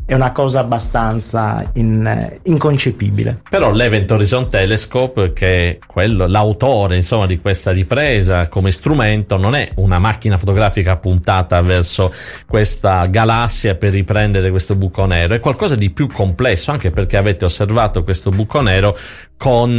è una cosa abbastanza inconcepibile. Però l'Event Horizon Telescope, che è l'autore insomma di questa ripresa come strumento, non è una macchina fotografica puntata verso questa galassia per riprendere questo buco nero, è qualcosa di più complesso, anche perché avete osservato questo buco nero con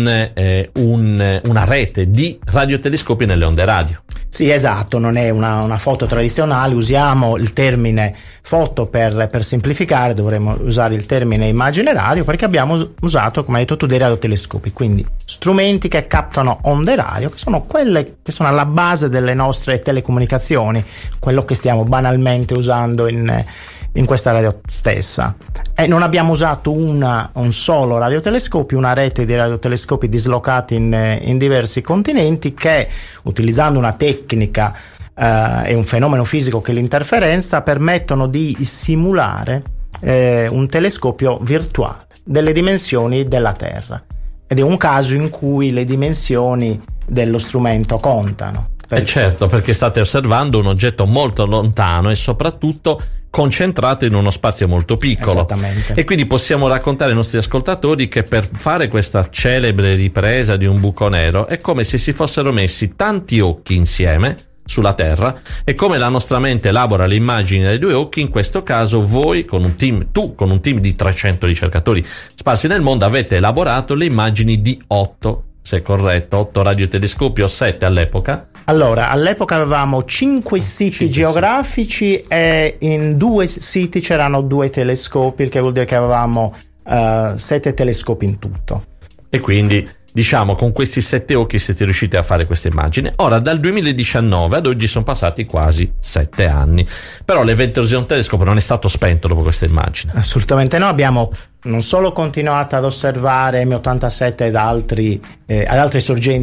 una rete di radiotelescopi nelle onde radio. Sì, esatto, non è una foto tradizionale, usiamo il termine foto per semplificare, dovremmo usare il termine immagine radio, perché abbiamo usato, come hai detto tu, dei radiotelescopi, quindi strumenti che captano onde radio, che sono quelle che sono alla base delle nostre telecomunicazioni, quello che stiamo banalmente usando in questa radio stessa. E non abbiamo usato un solo radiotelescopio, una rete di radiotelescopi dislocati in diversi continenti, che, utilizzando una tecnica e un fenomeno fisico che è l'interferenza, permettono di simulare un telescopio virtuale delle dimensioni della Terra, ed è un caso in cui le dimensioni dello strumento contano. Certo, perché state osservando un oggetto molto lontano e soprattutto concentrato in uno spazio molto piccolo. Esattamente. E quindi possiamo raccontare ai nostri ascoltatori che per fare questa celebre ripresa di un buco nero è come se si fossero messi tanti occhi insieme sulla Terra, e come la nostra mente elabora le immagini dai due occhi, in questo caso voi con un team di 300 ricercatori sparsi nel mondo avete elaborato le immagini di 8, se è corretto, 8 radiotelescopi o 7 all'epoca. Allora, all'epoca avevamo 5 siti geografici e in 2 siti c'erano 2 telescopi, il che vuol dire che avevamo 7 telescopi in tutto. E quindi, diciamo, con questi 7 occhi siete riusciti a fare questa immagine. Ora, dal 2019 ad oggi sono passati quasi 7 anni. Però l'Event Horizon Telescope non è stato spento dopo questa immagine. Assolutamente no, abbiamo non solo continuato ad osservare M87 ed ad altre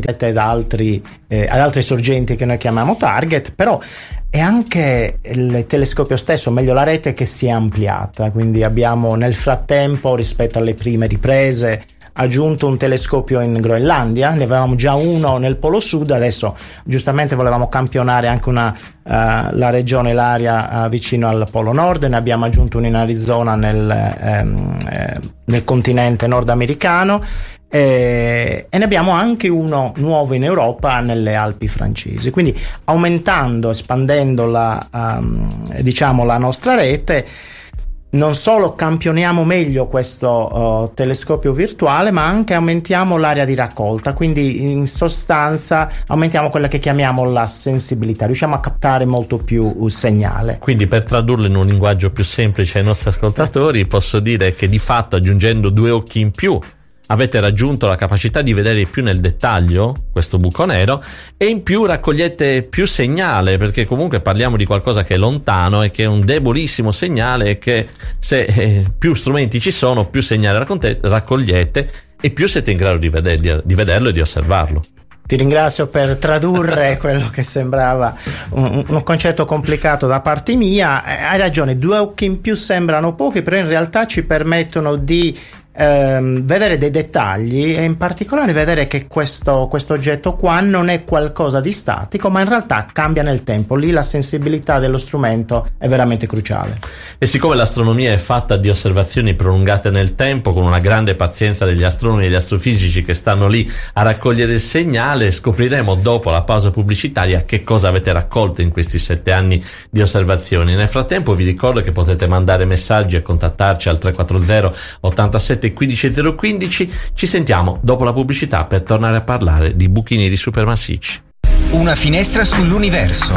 sorgenti che noi chiamiamo target, però è anche il telescopio stesso, meglio la rete, che si è ampliata. Quindi abbiamo nel frattempo, rispetto alle prime riprese, aggiunto un telescopio in Groenlandia, ne avevamo già uno nel Polo Sud, adesso giustamente volevamo campionare anche la regione, l'area vicino al Polo Nord, ne abbiamo aggiunto uno in Arizona nel continente nordamericano, e ne abbiamo anche uno nuovo in Europa nelle Alpi francesi. Quindi espandendo la nostra rete, non solo campioniamo meglio questo telescopio virtuale, ma anche aumentiamo l'area di raccolta, quindi in sostanza aumentiamo quella che chiamiamo la sensibilità, riusciamo a captare molto più segnale. Quindi, per tradurlo in un linguaggio più semplice ai nostri ascoltatori, posso dire che di fatto, aggiungendo 2 occhi in più, avete raggiunto la capacità di vedere più nel dettaglio questo buco nero, e in più raccogliete più segnale, perché comunque parliamo di qualcosa che è lontano e che è un debolissimo segnale, e che se più strumenti ci sono, più segnale raccogliete e più siete in grado di vederlo e di osservarlo. Ti ringrazio per tradurre quello che sembrava un concetto complicato da parte mia. Hai ragione, 2 occhi in più sembrano pochi, però in realtà ci permettono di vedere dei dettagli, e in particolare vedere che questo oggetto qua non è qualcosa di statico, ma in realtà cambia nel tempo. Lì la sensibilità dello strumento è veramente cruciale. E siccome l'astronomia è fatta di osservazioni prolungate nel tempo, con una grande pazienza degli astronomi e degli astrofisici che stanno lì a raccogliere il segnale, scopriremo dopo la pausa pubblicitaria che cosa avete raccolto in questi 7 anni di osservazioni. Nel frattempo vi ricordo che potete mandare messaggi e contattarci al 340 87 15015. Ci sentiamo dopo la pubblicità per tornare a parlare di buchi neri supermassicci. Una finestra sull'universo.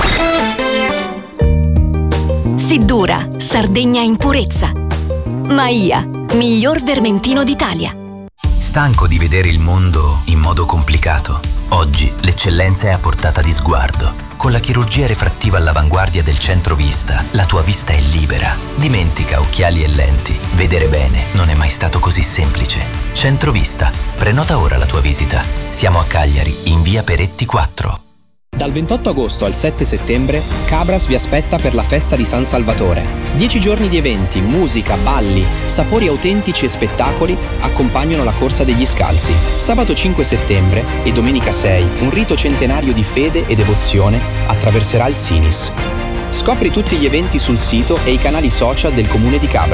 Siddura, Sardegna in purezza. Maia, miglior vermentino d'Italia. Stanco di vedere il mondo in modo complicato? Oggi l'eccellenza è a portata di sguardo. Con la chirurgia refrattiva all'avanguardia del Centro Vista, la tua vista è libera. Dimentica occhiali e lenti. Vedere bene non è mai stato così semplice. Centro Vista. Prenota ora la tua visita. Siamo a Cagliari, in via Peretti 4. Dal 28 agosto al 7 settembre, Cabras vi aspetta per la festa di San Salvatore. 10 giorni di eventi, musica, balli, sapori autentici e spettacoli accompagnano la Corsa degli Scalzi. Sabato 5 settembre e domenica 6, un rito centenario di fede e devozione attraverserà il Sinis. Scopri tutti gli eventi sul sito e i canali social del Comune di Cabras.